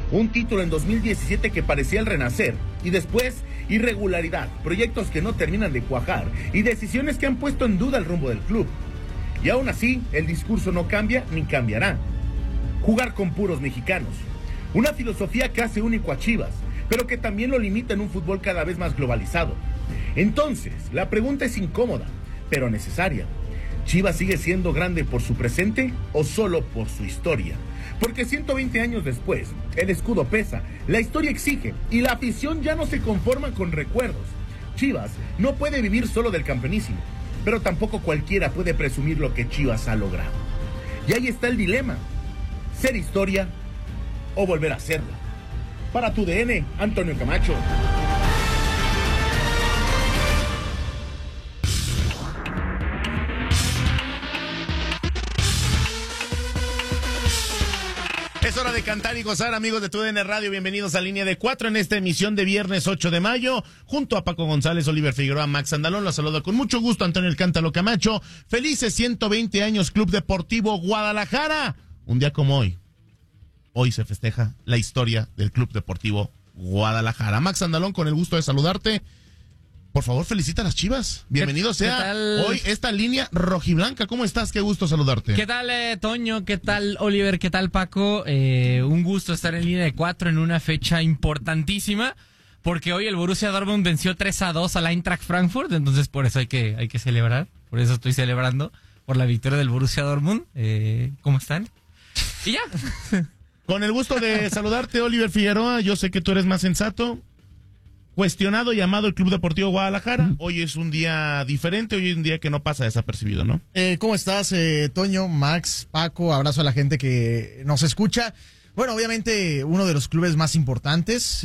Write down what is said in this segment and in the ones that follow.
Un título en 2017 que parecía el renacer, y después irregularidad, proyectos que no terminan de cuajar y decisiones que han puesto en duda el rumbo del club. Y aún así, el discurso no cambia ni cambiará. Jugar con puros mexicanos. Una filosofía que hace único a Chivas, pero que también lo limita en un fútbol cada vez más globalizado. Entonces, la pregunta es incómoda, pero necesaria. ¿Chivas sigue siendo grande por su presente o solo por su historia? Porque 120 años después, el escudo pesa, la historia exige y la afición ya no se conforma con recuerdos. Chivas no puede vivir solo del campeonísimo, pero tampoco cualquiera puede presumir lo que Chivas ha logrado. Y ahí está el dilema: ser historia o volver a serla. Para tu DN, Antonio Camacho. Es hora de cantar y gozar, amigos de TUDN Radio. Bienvenidos a Línea de 4 en esta emisión de viernes 8 de mayo. Junto a Paco González, Oliver Figueroa, Max Andalón, los saludo con mucho gusto Antonio El Cántalo Camacho. Felices 120 años Club Deportivo Guadalajara. Un día como hoy se festeja la historia del Club Deportivo Guadalajara. Max Andalón, con el gusto de saludarte. Por favor, felicita a las Chivas. Bienvenido sea hoy esta línea rojiblanca. ¿Cómo estás? Qué gusto saludarte. ¿Qué tal, Toño? ¿Qué tal, Oliver? ¿Qué tal, Paco? Un gusto estar en Línea de 4 en una fecha importantísima, porque hoy el Borussia Dortmund venció 3-2 al Eintracht Frankfurt, entonces por eso hay que celebrar. Por eso estoy celebrando por la victoria del Borussia Dortmund. ¿Cómo están? Y ya. Con el gusto de saludarte, Oliver Figueroa. Yo sé que tú eres más sensato. Cuestionado y amado el Club Deportivo Guadalajara. Hoy es un día diferente, hoy es un día que no pasa desapercibido, ¿no? ¿Cómo estás, Toño, Max, Paco? Abrazo a la gente que nos escucha. Bueno, obviamente uno de los clubes más importantes,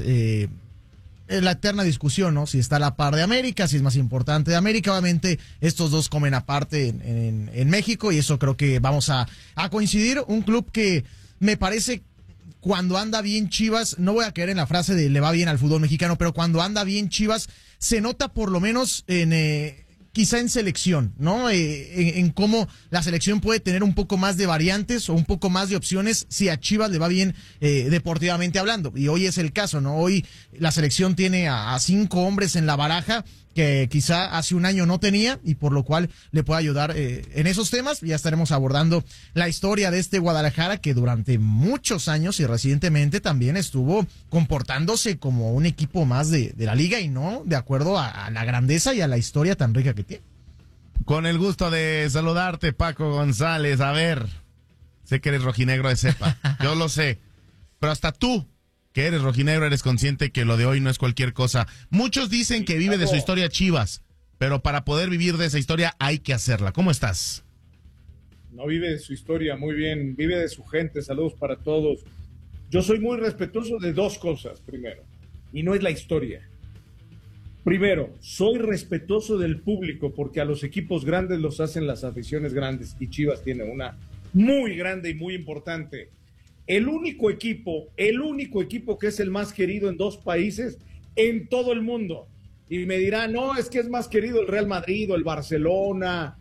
la eterna discusión, ¿no? Si está a la par de América, si es más importante de América. Obviamente estos dos comen aparte en México, y eso creo que vamos a coincidir. Un club que me parece, cuando anda bien Chivas, no voy a caer en la frase de le va bien al fútbol mexicano, pero cuando anda bien Chivas, se nota por lo menos quizá en selección, ¿no? En cómo la selección puede tener un poco más de variantes o un poco más de opciones si a Chivas le va bien deportivamente hablando. Y hoy es el caso, ¿no? Hoy la selección tiene a 5 hombres en la baraja que quizá hace un año no tenía, y por lo cual le puede ayudar en esos temas. Ya estaremos abordando la historia de este Guadalajara, que durante muchos años y recientemente también estuvo comportándose como un equipo más de la liga, y no de acuerdo a la grandeza y a la historia tan rica que tiene. Con el gusto de saludarte, Paco González. A ver, sé que eres rojinegro de cepa, yo lo sé, pero hasta tú, que eres rojinegro, eres consciente que lo de hoy no es cualquier cosa. Muchos dicen que vive de su historia Chivas, pero para poder vivir de esa historia hay que hacerla. ¿Cómo estás? No vive de su historia, muy bien, vive de su gente. Saludos para todos. Yo soy muy respetuoso de dos cosas, primero, y no es la historia. Primero, soy respetuoso del público, porque a los equipos grandes los hacen las aficiones grandes, y Chivas tiene una muy grande y muy importante. El único equipo que es el más querido en 2 países en todo el mundo. Y me dirán, no, es que es más querido el Real Madrid o el Barcelona.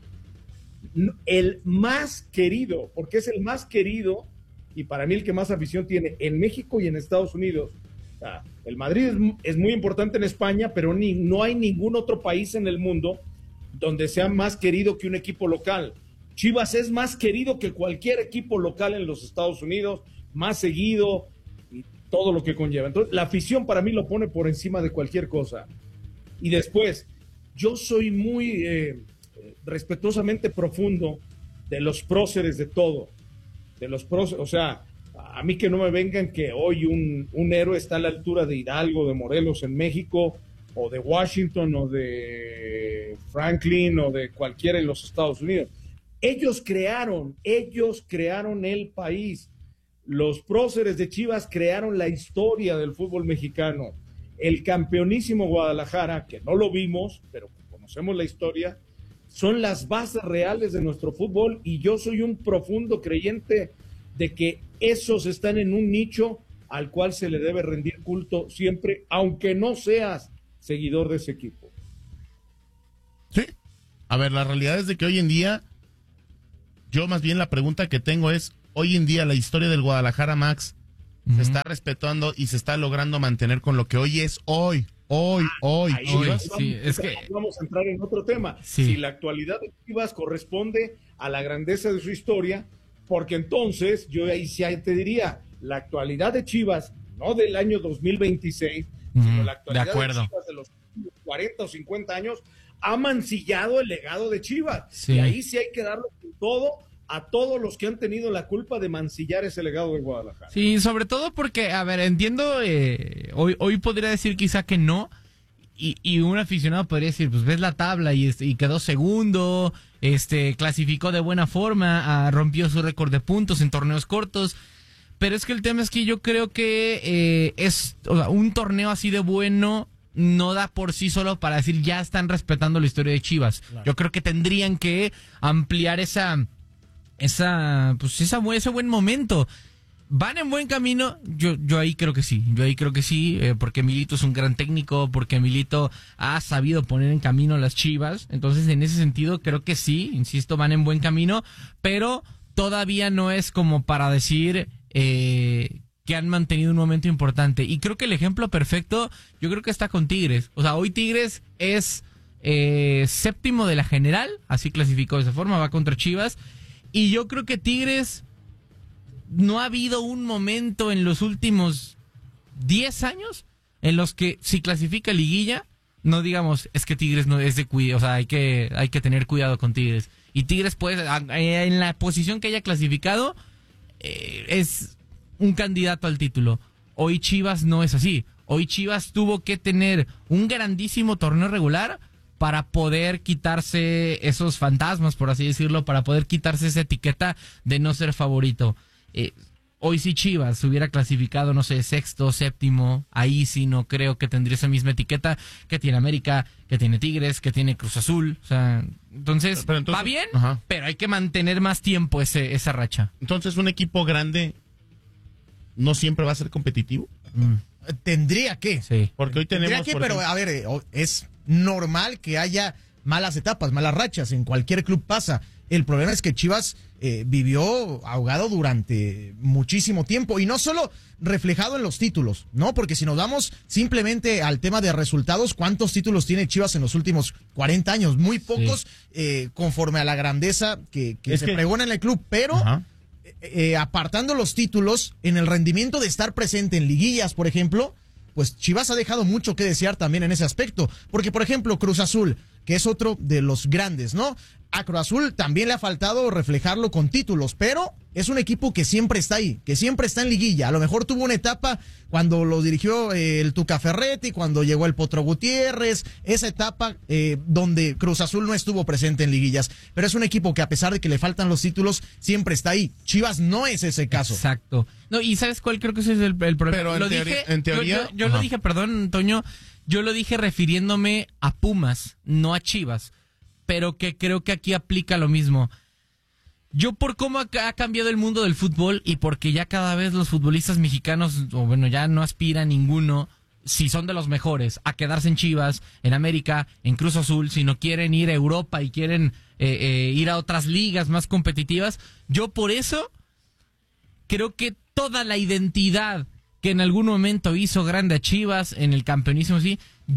El más querido, porque es el más querido, y para mí el que más afición tiene en México y en Estados Unidos. El Madrid es muy importante en España, pero no hay ningún otro país en el mundo donde sea más querido que un equipo local. Chivas es más querido que cualquier equipo local en los Estados Unidos, más seguido y todo lo que conlleva. Entonces, la afición para mí lo pone por encima de cualquier cosa. Y después, yo soy muy respetuosamente profundo de los próceres de todo. De los próceres, o sea, a mí que no me vengan que hoy un héroe está a la altura de Hidalgo, de Morelos en México, o de Washington, o de Franklin, o de cualquiera en los Estados Unidos. Ellos crearon el país. Los próceres de Chivas crearon la historia del fútbol mexicano. El campeonísimo Guadalajara, que no lo vimos, pero conocemos la historia, son las bases reales de nuestro fútbol, y yo soy un profundo creyente de que esos están en un nicho al cual se le debe rendir culto siempre, aunque no seas seguidor de ese equipo. Sí. A ver, la realidad es de que hoy en día, yo más bien la pregunta que tengo es, hoy en día la historia del Guadalajara, Max, se está respetando y se está logrando mantener con lo que hoy es hoy. Ahí Chivas. Sí, es que vamos a entrar en otro tema. Sí. Si la actualidad de Chivas corresponde a la grandeza de su historia, porque entonces yo ahí sí te diría, la actualidad de Chivas, no del año 2026, sino la actualidad de acuerdo. de Chivas de los 40 o 50 años, ha mancillado el legado de Chivas. Sí. Y ahí sí hay que darle con todo a todos los que han tenido la culpa de mancillar ese legado de Guadalajara. Sí, sobre todo porque, a ver, entiendo, hoy podría decir quizá que no, y un aficionado podría decir, pues ves la tabla y quedó segundo, clasificó de buena forma, rompió su récord de puntos en torneos cortos, pero es que el tema es que yo creo que o sea, un torneo así de bueno no da por sí solo para decir ya están respetando la historia de Chivas. Claro. Yo creo que tendrían que ampliar ese buen momento. ¿Van en buen camino? Yo ahí creo que sí. Porque Milito es un gran técnico, porque Milito ha sabido poner en camino las Chivas. Entonces, en ese sentido, creo que sí, insisto, van en buen camino, pero todavía no es como para decir que han mantenido un momento importante. Y creo que el ejemplo perfecto, yo creo que está con Tigres. O sea, hoy Tigres es séptimo de la general, así clasificó de esa forma, va contra Chivas. Y yo creo que Tigres, no ha habido un momento en los últimos 10 años en los que si clasifica liguilla, no digamos, es que Tigres no es de cuidado, o sea, hay que tener cuidado con Tigres. Y Tigres puede, en la posición que haya clasificado, es un candidato al título. Hoy Chivas no es así. Hoy Chivas tuvo que tener un grandísimo torneo regular para poder quitarse esos fantasmas, por así decirlo, para poder quitarse esa etiqueta de no ser favorito. Hoy si Chivas hubiera clasificado, no sé, sexto, séptimo, ahí sí no creo que tendría esa misma etiqueta que tiene América, que tiene Tigres, que tiene Cruz Azul. O sea, entonces va bien, ajá, pero hay que mantener más tiempo esa racha. Entonces, un equipo grande no siempre va a ser competitivo. Tendría que. Sí. Porque hoy tenemos... Pero a ver, es normal que haya malas etapas, malas rachas. En cualquier club pasa. El problema es que Chivas vivió ahogado durante muchísimo tiempo. Y no solo reflejado en los títulos, ¿no? Porque si nos vamos simplemente al tema de resultados, ¿cuántos títulos tiene Chivas en los últimos 40 años? Muy pocos, sí, conforme a la grandeza que se pregona en el club. Pero... apartando los títulos, en el rendimiento de estar presente en liguillas, por ejemplo, pues Chivas ha dejado mucho que desear también en ese aspecto. Porque, por ejemplo, Cruz Azul, que es otro de los grandes, ¿no? A Cruz Azul también le ha faltado reflejarlo con títulos, pero es un equipo que siempre está ahí, que siempre está en liguilla. A lo mejor tuvo una etapa cuando lo dirigió el Tuca Ferretti, cuando llegó el Potro Gutiérrez, esa etapa donde Cruz Azul no estuvo presente en liguillas. Pero es un equipo que a pesar de que le faltan los títulos, siempre está ahí. Chivas no es ese caso. Exacto. No, y ¿sabes cuál? Creo que ese es el problema. Pero en teoría... Yo lo dije, perdón, Toño, yo lo dije refiriéndome a Pumas, no a Chivas. Pero que creo que aquí aplica lo mismo. Yo por cómo ha cambiado el mundo del fútbol y porque ya cada vez los futbolistas mexicanos, o bueno, ya no aspira ninguno, si son de los mejores, a quedarse en Chivas, en América, en Cruz Azul, si no quieren ir a Europa y quieren ir a otras ligas más competitivas. Yo por eso creo que toda la identidad que en algún momento hizo grande a Chivas en el campeonismo, sí,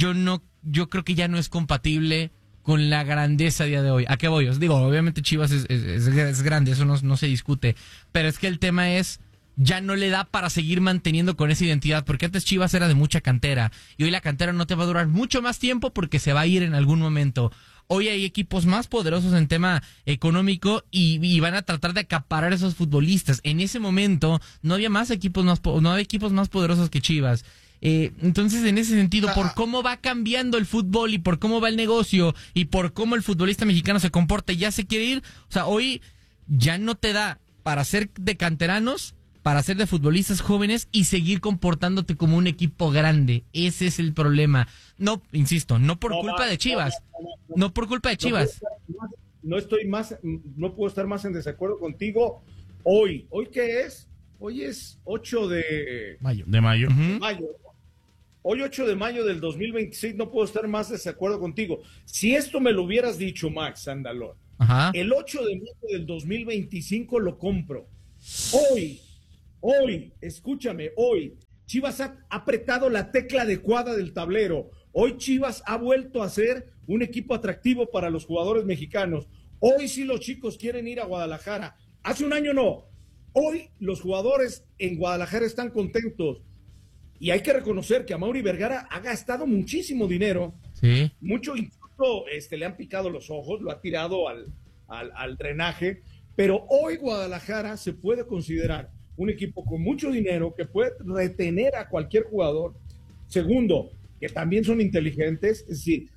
yo creo que ya no es compatible con la grandeza a día de hoy. ¿A qué voy? Os digo, obviamente Chivas es grande, eso no se discute, pero es que el tema es, ya no le da para seguir manteniendo con esa identidad, porque antes Chivas era de mucha cantera, y hoy la cantera no te va a durar mucho más tiempo porque se va a ir en algún momento. Hoy hay equipos más poderosos en tema económico y van a tratar de acaparar a esos futbolistas. En ese momento no había equipos más poderosos que Chivas. Entonces, en ese sentido, por cómo va cambiando el fútbol y por cómo va el negocio y por cómo el futbolista mexicano se comporta y ya se quiere ir, o sea, hoy ya no te da para ser de canteranos, para ser de futbolistas jóvenes y seguir comportándote como un equipo grande. Ese es el problema. No, insisto, no por culpa de Chivas. No por culpa de Chivas. No puedo estar más en desacuerdo contigo. Hoy ¿qué es? Hoy es 8 de mayo. Mayo. Hoy 8 de mayo del 2026 no puedo estar más de desacuerdo contigo. Si esto me lo hubieras dicho, Max Andalón, el 8 de mayo del 2025 lo compro. Hoy, Hoy, escúchame, hoy Chivas ha apretado la tecla adecuada del tablero. Hoy Chivas ha vuelto a ser un equipo atractivo para los jugadores mexicanos. Hoy sí los chicos quieren ir a Guadalajara. Hace un año no. Hoy los jugadores en Guadalajara están contentos. Y hay que reconocer que Amaury Vergara ha gastado muchísimo dinero. Sí. Mucho, incluso le han picado los ojos, lo ha tirado al drenaje. Pero hoy Guadalajara se puede considerar un equipo con mucho dinero que puede retener a cualquier jugador. Segundo, que también son inteligentes. Es decir,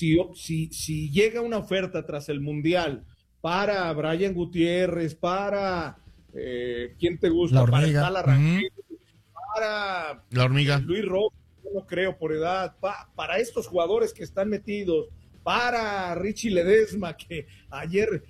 si llega una oferta tras el Mundial para Brian Gutiérrez, para ¿quién te gusta? La Hormiga. Para Tala Rangel, para La Hormiga. Luis Rojas, yo no creo por edad, para estos jugadores que están metidos, para Richie Ledesma, que ayer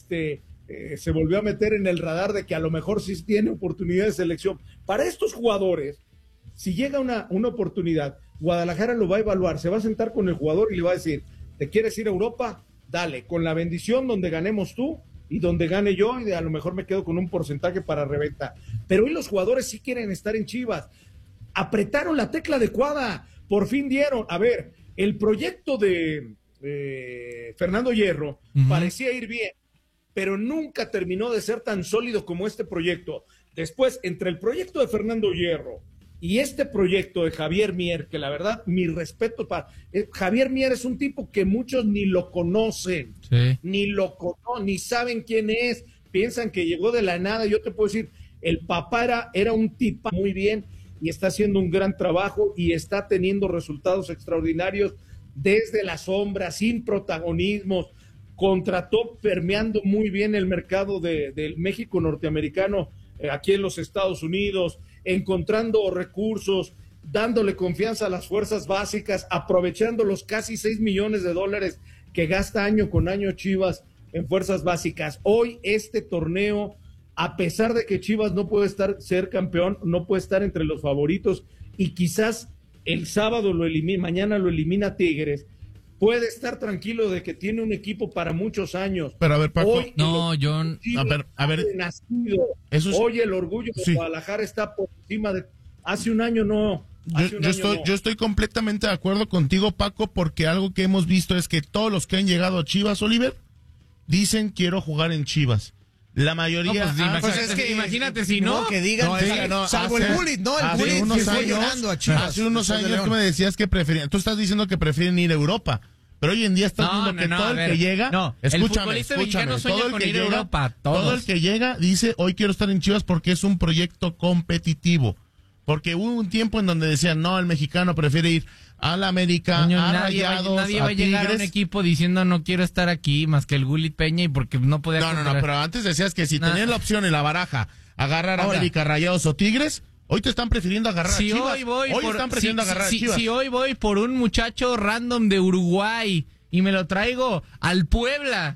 se volvió a meter en el radar de que a lo mejor sí tiene oportunidad de selección. Para estos jugadores, si llega una oportunidad, Guadalajara lo va a evaluar, se va a sentar con el jugador y le va a decir, ¿te quieres ir a Europa? Dale, con la bendición donde ganemos tú y donde gane yo, y a lo mejor me quedo con un porcentaje para reventa. Pero hoy los jugadores sí quieren estar en Chivas. Apretaron la tecla adecuada, por fin dieron. A ver, el proyecto de Fernando Hierro parecía ir bien, pero nunca terminó de ser tan sólido como este proyecto. Después, entre el proyecto de Fernando Hierro y este proyecto de Javier Mier, que la verdad, mi respeto para... Javier Mier es un tipo que muchos ni lo conocen, Sí. ni saben quién es, piensan que llegó de la nada. Yo te puedo decir, el papá era un tipo muy bien y está haciendo un gran trabajo y está teniendo resultados extraordinarios desde la sombra, sin protagonismos. Contrató permeando muy bien el mercado del México norteamericano aquí en los Estados Unidos, encontrando recursos, dándole confianza a las fuerzas básicas, aprovechando los casi $6 millones que gasta año con año Chivas en fuerzas básicas. Hoy este torneo, a pesar de que Chivas no puede ser campeón, no puede estar entre los favoritos y quizás el sábado mañana lo elimina Tigres, puede estar tranquilo de que tiene un equipo para muchos años. Pero a ver, Paco. Hoy, No, John. A ver. Nacido. Eso es... Hoy el orgullo de Sí. Guadalajara está por encima de... Hace un año no. Yo estoy completamente de acuerdo contigo, Paco, porque algo que hemos visto es que todos los que han llegado a Chivas, Oliver, dicen quiero jugar en Chivas. La mayoría... Imagínate si no. Que digan, No, es que no, salvo el Bullet, ¿no? El hace Bullet unos que fue años- llorando a Chivas. Hace unos después de años León. tú me decías que preferían... Tú estás diciendo que prefieren ir a Europa. Pero hoy en día estás viendo que todo el que llega... No, el futbolista mexicano sueña con ir a Europa, todo el que llega dice, hoy quiero estar en Chivas porque es un proyecto competitivo. Porque hubo un tiempo en donde decían, no, el mexicano prefiere ir a la América, Coño, a nadie Rayados, va a llegar a un Tigres. equipo diciendo no quiero estar aquí más que el Gullit Peña y porque no podía... No, pero antes decías que si Nah. tenías la opción en la baraja, agarrar a Ahora. América, Rayados o Tigres, hoy te están prefiriendo agarrar Si a Chivas. hoy Están prefiriendo agarrar a Chivas. Si hoy voy por un muchacho random de Uruguay y me lo traigo al Puebla,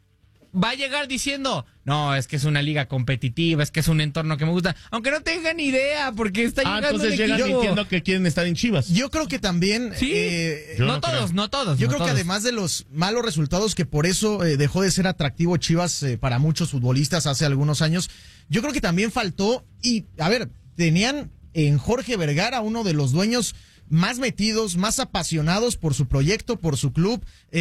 va a llegar diciendo, no, es que es una liga competitiva, es que es un entorno que me gusta, aunque no tengan idea, porque está llegando Entonces un llegan equipo. mintiendo que quieren estar en Chivas. Yo creo que también... Sí, Yo no no todos, creo. no todos. Yo no creo que todos. además de los malos resultados, que por eso dejó de ser atractivo Chivas para muchos futbolistas hace algunos años, yo creo que también faltó, y a ver, tenían en Jorge Vergara uno de los más metidos, más apasionados por su proyecto, por su club,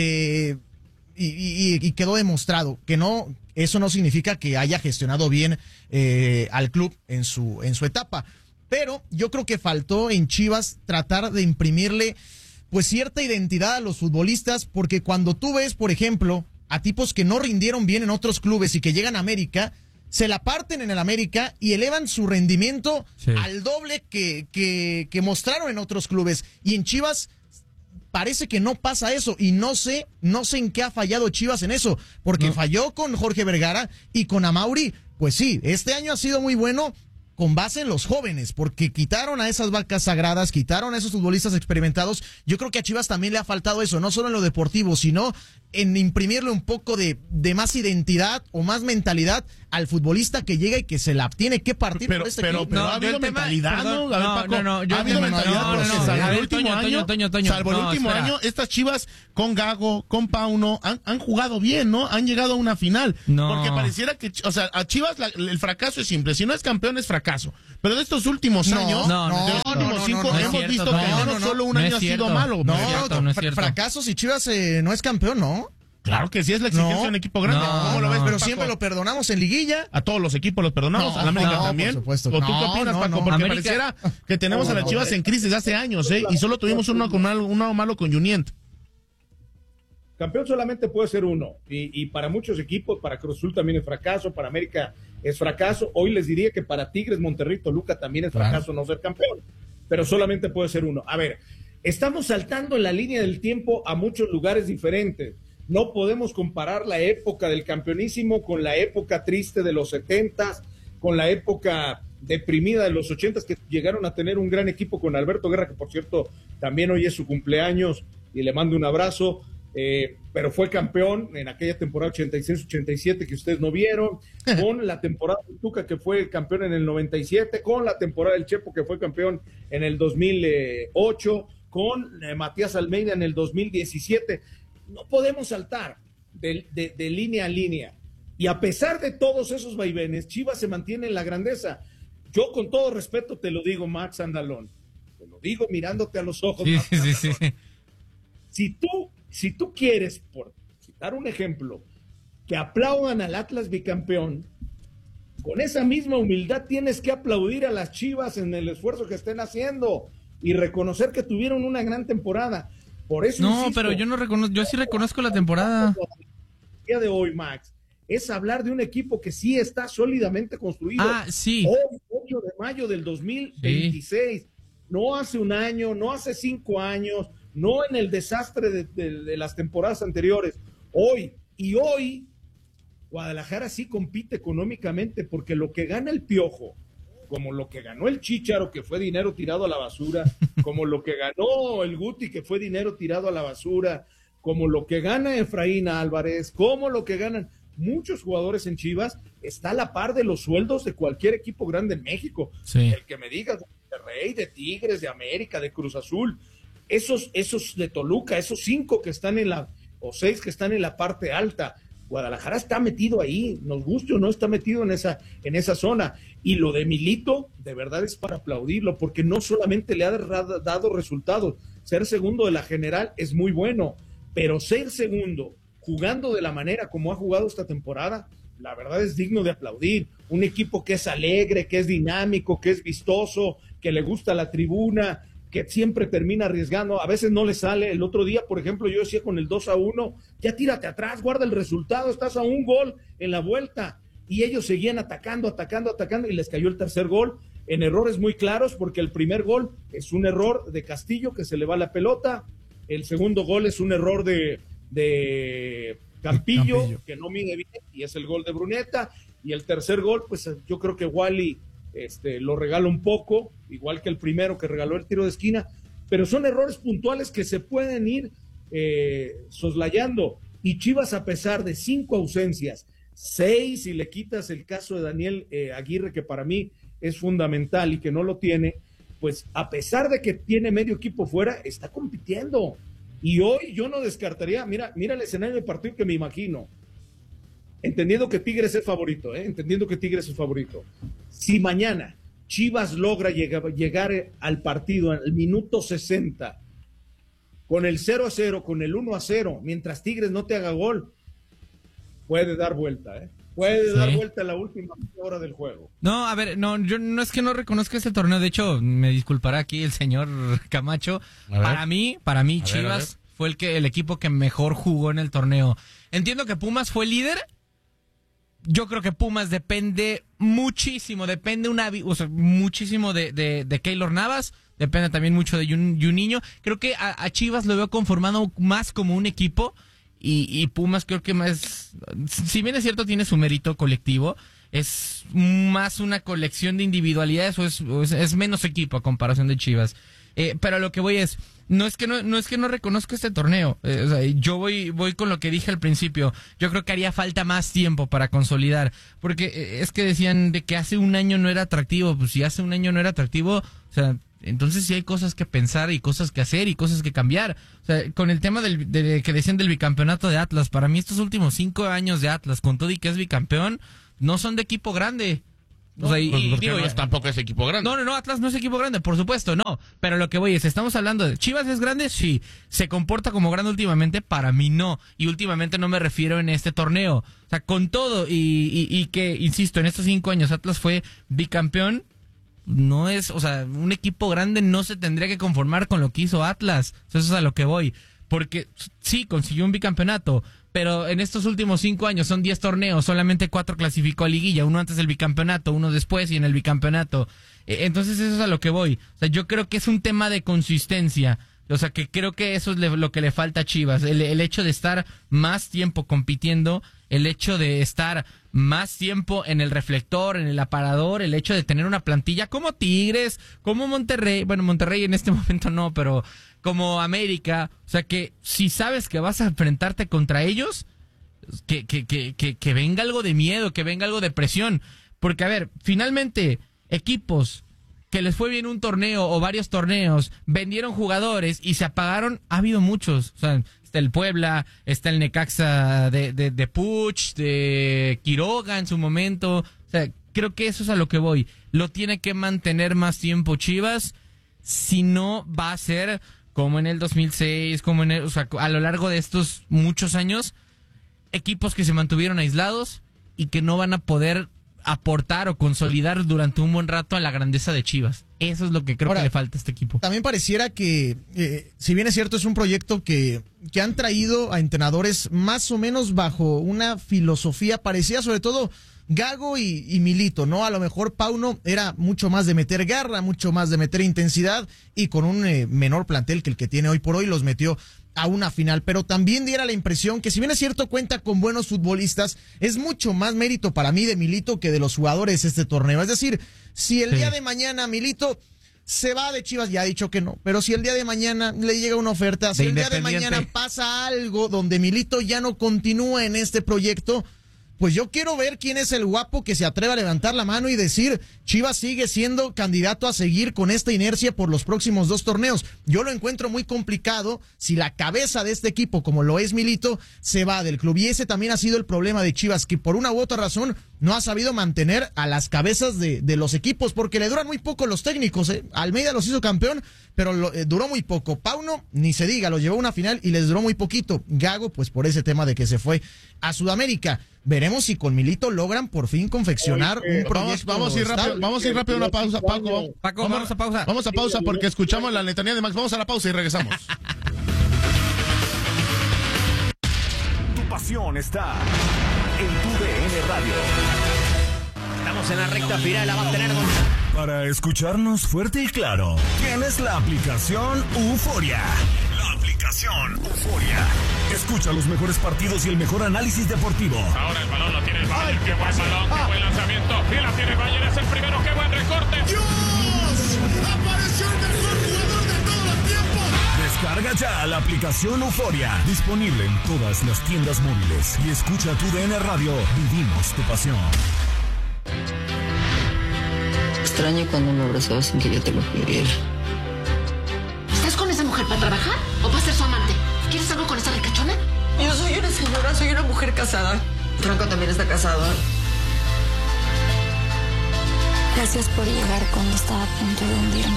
y quedó demostrado que no, eso no significa que haya gestionado bien al club en su etapa. Pero yo creo que faltó en Chivas tratar de imprimirle pues cierta identidad a los futbolistas, porque cuando tú ves, por ejemplo, a tipos que no rindieron bien en otros clubes y que llegan a América, se la parten en el América y elevan su rendimiento al doble que mostraron en otros clubes. Y en Chivas parece que no pasa eso, y no sé en qué ha fallado Chivas en eso, porque falló con Jorge Vergara y con Amaury. Pues sí, este año ha sido muy bueno con base en los jóvenes, porque quitaron a esas vacas sagradas, quitaron a esos futbolistas experimentados. Yo creo que a Chivas también le ha faltado eso, no solo en lo deportivo, sino en imprimirle un poco de más identidad o más mentalidad al futbolista que llega y que se la tiene que partir por este equipo. Pero ha habido mentalidad, ¿no? A ver, Paco, yo ha habido mentalidad, porque salvo el último año, salvo el último año, estas Chivas con Gago, con Pauno, han jugado bien, ¿no? Han llegado a una final. No. Porque pareciera que, o sea, a Chivas el fracaso es simple. Si no es campeón, es fracaso. fracaso. Pero de estos últimos No, años, no, de los no, últimos no, 5, no, no es hemos cierto, visto no, que no, no no, solo un no año es ha sido cierto. malo. No es cierto, no es cierto. Fracasos y Chivas no es campeón, ¿no? Claro que sí es la exigencia No. de un equipo grande. No, ¿Cómo lo ves, Pero Paco? siempre lo perdonamos en liguilla. A todos los equipos los perdonamos, No, a la América no, también. por supuesto. ¿O tú qué No, opinas, no, Paco? no. Porque América- pareciera que tenemos a las Chivas en crisis desde hace años, ¿eh? Y solo tuvimos uno malo con Junient. Campeón solamente puede ser uno, y para muchos equipos, para Cruz Azul también es fracaso, para América es fracaso. Hoy les diría que para Tigres, Monterrey, Toluca también es fracaso no ser campeón, pero solamente puede ser uno. A ver, estamos saltando en la línea del tiempo a muchos lugares diferentes. No podemos comparar la época del campeonísimo con la época triste de los 70s, con la época deprimida de los 80s, que llegaron a tener un gran equipo con Alberto Guerra, que por cierto también hoy es su cumpleaños y le mando un abrazo. Pero fue campeón en aquella temporada 86-87 que ustedes no vieron, con la temporada de Tuca, que fue campeón en el 97, con la temporada del Chepo, que fue campeón en el 2008, con Matías Almeida en el 2017. No podemos saltar de línea a línea, y a pesar de todos esos vaivenes, Chivas se mantiene en la grandeza. Yo, con todo respeto, te lo digo, Max Andalón, te lo digo mirándote a los ojos, Sí, Max sí. Andalón. Si tú quieres, por citar un ejemplo, que aplaudan al Atlas bicampeón, con esa misma humildad tienes que aplaudir a las Chivas en el esfuerzo que estén haciendo y reconocer que tuvieron una gran temporada. Por eso, No, insisto, pero yo no reconozco, yo sí reconozco la temporada. el día de hoy, Max, es hablar de un equipo que sí está sólidamente construido. Ah, sí. Hoy, 8 de mayo del 2026, no hace un año, no hace 5 años, no en el desastre de las temporadas anteriores. Hoy, Guadalajara sí compite económicamente, porque lo que gana el Piojo, como lo que ganó el Chícharo, que fue dinero tirado a la basura, como lo que ganó el Guti, que fue dinero tirado a la basura, como lo que gana Efraín Álvarez, como lo que ganan muchos jugadores en Chivas, está a la par de los sueldos de cualquier equipo grande en México. Sí. El que me digas de Monterrey, de Tigres, de América, de Cruz Azul, esos de Toluca, esos 5 que están o 6 que están en la parte alta. Guadalajara está metido ahí, nos guste o no, está metido en esa zona. Y lo de Milito, de verdad es para aplaudirlo, porque no solamente le ha dado resultados. Ser segundo de la general es muy bueno, pero ser segundo jugando de la manera como ha jugado esta temporada, la verdad es digno de aplaudir. Un equipo que es alegre, que es dinámico, que es vistoso, que le gusta la tribuna, que siempre termina arriesgando, a veces no le sale. El otro día, por ejemplo, yo decía con el 2-1, ya tírate atrás, guarda el resultado, estás a un gol en la vuelta, y ellos seguían atacando, y les cayó el tercer gol, en errores muy claros, porque el primer gol es un error de Castillo, que se le va la pelota, el segundo gol es un error de Campillo, que no mide bien, y es el gol de Bruneta, y el tercer gol, pues yo creo que Wally lo regala un poco, igual que el primero que regaló el tiro de esquina, pero son errores puntuales que se pueden ir soslayando. Y Chivas, a pesar de 5 ausencias, 6 si le quitas el caso de Daniel Aguirre, que para mí es fundamental y que no lo tiene, pues a pesar de que tiene medio equipo fuera, está compitiendo. Y hoy yo no descartaría, mira el escenario del partido que me imagino, entendiendo que Tigres es favorito, Si mañana Chivas logra llegar al partido al minuto 60 con el 0-0, con el 1-0, mientras Tigres no te haga gol, puede dar vuelta, Puede dar vuelta a la última hora del juego. No, a ver, no, yo no es que no reconozca este torneo. De hecho, me disculpará aquí el señor Camacho. Para mí, Chivas fue el equipo que mejor jugó en el torneo. Entiendo que Pumas fue líder. Yo creo que Pumas depende muchísimo, muchísimo de Keylor Navas, depende también mucho de Juninho. Creo que a Chivas lo veo conformado más como un equipo, y Pumas creo que más, si bien es cierto tiene su mérito colectivo, es más una colección de individualidades, o es menos equipo a comparación de Chivas. Pero a lo que voy es, no es que no reconozco este torneo. O sea, yo voy con lo que dije al principio. Yo creo que haría falta más tiempo para consolidar, porque es que decían de que hace un año no era atractivo. Pues si hace un año no era atractivo, o sea, entonces sí hay cosas que pensar y cosas que hacer y cosas que cambiar. O sea, con el tema que decían del bicampeonato de Atlas, para mí estos últimos 5 años de Atlas, con todo y que es bicampeón, no son de equipo grande. O sea, porque no es tampoco ese equipo grande. No, Atlas no es equipo grande, por supuesto, no. Pero lo que voy es, estamos hablando de Chivas es grande, sí. ¿Se comporta como grande últimamente? Para mí no. Y últimamente no me refiero en este torneo. O sea, con todo y que, insisto, en estos 5 años Atlas fue bicampeón. No es, o sea, un equipo grande no se tendría que conformar con lo que hizo Atlas. Eso es a lo que voy. Porque sí, consiguió un bicampeonato, pero en estos últimos 5 años son 10 torneos, solamente 4 clasificó a liguilla, uno antes del bicampeonato, uno después y en el bicampeonato. Entonces eso es a lo que voy. O sea, yo creo que es un tema de consistencia. O sea, que creo que eso es lo que le falta a Chivas. El hecho de estar más tiempo compitiendo, el hecho de estar más tiempo en el reflector, en el aparador, el hecho de tener una plantilla como Tigres, como Monterrey. Bueno, Monterrey en este momento no, pero como América. O sea, que si sabes que vas a enfrentarte contra ellos, que venga algo de miedo, que venga algo de presión. Porque, a ver, finalmente, equipos que les fue bien un torneo o varios torneos, vendieron jugadores y se apagaron, ha habido muchos. O sea, está el Puebla, está el Necaxa de Puch, de Quiroga en su momento. O sea, creo que eso es a lo que voy. Lo tiene que mantener más tiempo Chivas, si no va a ser como en el 2006, como o sea, a lo largo de estos muchos años, equipos que se mantuvieron aislados y que no van a poder aportar o consolidar durante un buen rato a la grandeza de Chivas. Eso es lo que creo que le falta a este equipo. También pareciera que, si bien es cierto, es un proyecto que han traído a entrenadores más o menos bajo una filosofía parecida, sobre todo Gago y Milito, ¿no? A lo mejor Pauno era mucho más de meter garra, mucho más de meter intensidad, y con un menor plantel que el que tiene hoy por hoy los metió a una final, pero también diera la impresión que, si bien es cierto, cuenta con buenos futbolistas, es mucho más mérito para mí de Milito que de los jugadores este torneo. Es decir, si el día de mañana Milito se va de Chivas, ya ha dicho que no, pero si el día de mañana le llega una oferta, si el día de mañana pasa algo donde Milito ya no continúa en este proyecto, pues yo quiero ver quién es el guapo que se atreve a levantar la mano y decir: Chivas sigue siendo candidato a seguir con esta inercia por los próximos 2 torneos. Yo lo encuentro muy complicado si la cabeza de este equipo, como lo es Milito, se va del club. Y ese también ha sido el problema de Chivas, que por una u otra razón no ha sabido mantener a las cabezas de los equipos, porque le duran muy poco los técnicos. Almeida los hizo campeón, pero duró muy poco. Pauno, ni se diga, lo llevó a una final y les duró muy poquito. Gago, pues por ese tema de que se fue a Sudamérica. Veremos si con Milito logran por fin confeccionar un proyecto. Vamos a ir rápido a una pausa, Paco. Vamos a pausa. Vamos a pausa porque escuchamos la letanía de Max. Vamos a la pausa y regresamos. Tu pasión está en tu DN Radio. Estamos en la recta final, la va a tener Gonzalo. Para escucharnos fuerte y claro, tienes la aplicación Euforia. La aplicación Euforia. Escucha los mejores partidos y el mejor análisis deportivo. Ahora el balón lo tiene el Bayern. ¡Qué buen balón! ¡Qué buen lanzamiento! Y la tiene el Bayern, es el primero. ¡Qué buen recorte! ¡Dios! ¡Apareció el mejor jugador de todos los tiempos! Descarga ya la aplicación Euforia. Disponible en todas las tiendas móviles. Y escucha tu DN Radio. Vivimos tu pasión. Extraño cuando me abrazabas sin que yo te lo pidiera. ¿Estás con esa mujer para trabajar o para ser su amante? ¿Quieres algo con esa ricachona? Yo soy una señora, soy una mujer casada. Franco también está casado. Gracias por llegar cuando estaba a punto de hundirme.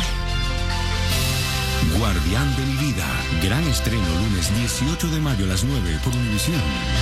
Guardián de mi vida. Gran estreno lunes 18 de mayo a las 9 por Univisión.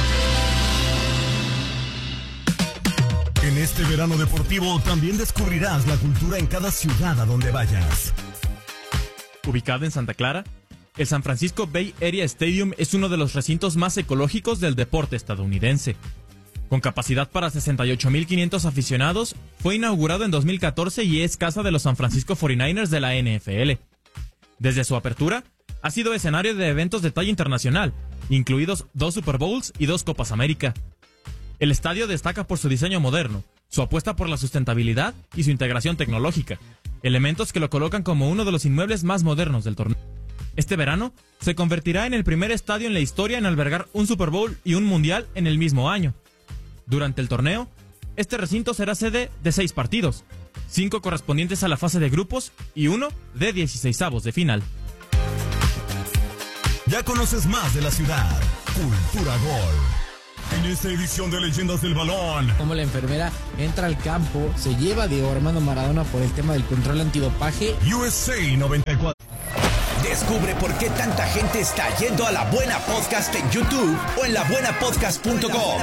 En este verano deportivo también descubrirás la cultura en cada ciudad a donde vayas. Ubicado en Santa Clara, el San Francisco Bay Area Stadium es uno de los recintos más ecológicos del deporte estadounidense. Con capacidad para 68,500 aficionados, fue inaugurado en 2014 y es casa de los San Francisco 49ers de la NFL. Desde su apertura, ha sido escenario de eventos de talla internacional, incluidos 2 Super Bowls y 2 Copas América. El estadio destaca por su diseño moderno, su apuesta por la sustentabilidad y su integración tecnológica, elementos que lo colocan como uno de los inmuebles más modernos del torneo. Este verano se convertirá en el primer estadio en la historia en albergar un Super Bowl y un Mundial en el mismo año. Durante el torneo, este recinto será sede de 6 partidos, 5 correspondientes a la fase de grupos y 1 de 16avos de final. Ya conoces más de la ciudad. Cultura Gol. En esta edición de Leyendas del Balón. Como la enfermera entra al campo, se lleva a Diego Armando Maradona por el tema del control antidopaje. USA 94. Descubre por qué tanta gente está yendo a La Buena Podcast en YouTube o en labuenapodcast.com.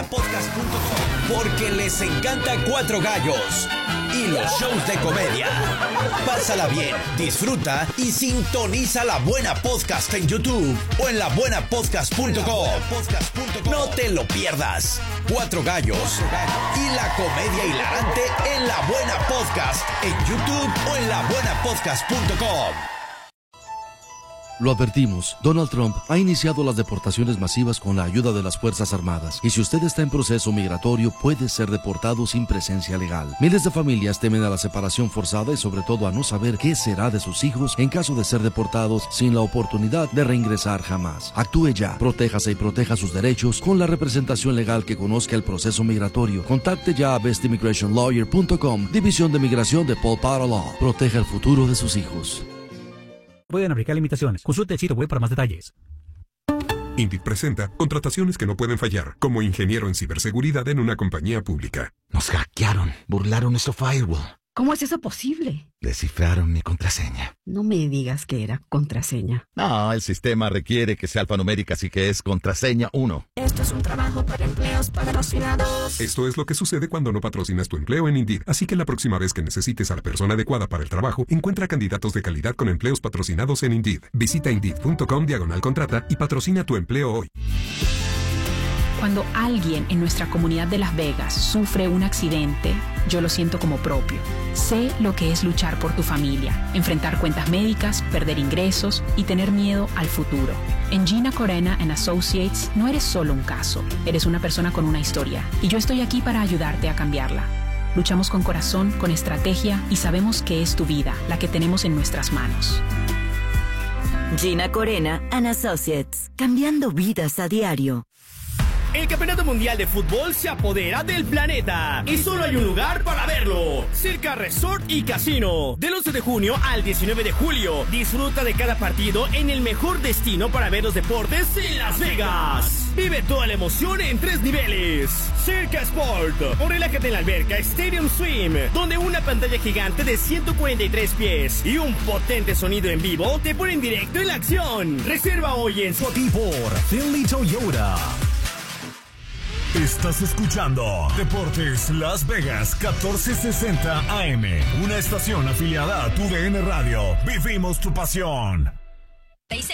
Porque les encanta Cuatro Gallos y los shows de comedia. Pásala bien, disfruta y sintoniza La Buena Podcast en YouTube o en labuenapodcast.com. No te lo pierdas. Cuatro Gallos y la comedia hilarante en La Buena Podcast en YouTube o en labuenapodcast.com. Lo advertimos, Donald Trump ha iniciado las deportaciones masivas con la ayuda de las Fuerzas Armadas. Y si usted está en proceso migratorio, puede ser deportado sin presencia legal. Miles de familias temen a la separación forzada y sobre todo a no saber qué será de sus hijos en caso de ser deportados sin la oportunidad de reingresar jamás. Actúe ya, protéjase y proteja sus derechos con la representación legal que conozca el proceso migratorio. Contacte ya a bestimmigrationlawyer.com, División de Migración de Paul Potter Law. Proteja el futuro de sus hijos. Pueden aplicar limitaciones. Consulte el sitio web para más detalles. Indeed presenta contrataciones que no pueden fallar, como ingeniero en ciberseguridad en una compañía pública. Nos hackearon, burlaron nuestro firewall. ¿Cómo es eso posible? Descifraron mi contraseña. No me digas que era contraseña. No, el sistema requiere que sea alfanumérica, así que es contraseña 1. Esto es un trabajo para empleos patrocinados. Esto es lo que sucede cuando no patrocinas tu empleo en Indeed. Así que la próxima vez que necesites a la persona adecuada para el trabajo, encuentra candidatos de calidad con empleos patrocinados en Indeed. Visita Indeed.com/contrata y patrocina tu empleo hoy. Cuando alguien en nuestra comunidad de Las Vegas sufre un accidente, yo lo siento como propio. Sé lo que es luchar por tu familia, enfrentar cuentas médicas, perder ingresos y tener miedo al futuro. En Gina Corena & Associates no eres solo un caso, eres una persona con una historia y yo estoy aquí para ayudarte a cambiarla. Luchamos con corazón, con estrategia y sabemos que es tu vida la que tenemos en nuestras manos. Gina Corena & Associates, cambiando vidas a diario. El Campeonato Mundial de Fútbol se apodera del planeta y solo hay un lugar para verlo: Circa Resort y Casino. Del 11 de junio al 19 de julio, disfruta de cada partido en el mejor destino para ver los deportes en Las Vegas. Vive toda la emoción en 3 niveles. Circa Sport, o relájate en la alberca Stadium Swim, donde una pantalla gigante de 143 pies y un potente sonido en vivo te ponen directo en la acción. Reserva hoy en Y por Finley Toyota. Estás escuchando Deportes Las Vegas 1460 AM, una estación afiliada a TUDN Radio. Vivimos tu pasión.